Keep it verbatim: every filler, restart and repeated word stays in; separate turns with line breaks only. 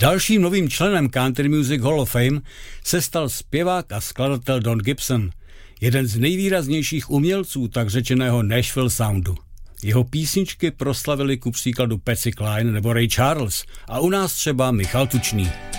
Dalším novým členem Country Music Hall of Fame se stal zpěvák a skladatel Don Gibson, jeden z nejvýraznějších umělců tak řečeného Nashville soundu. Jeho písničky proslavili ku příkladu Patsy Cline nebo Ray Charles a u nás třeba Michal Tučný.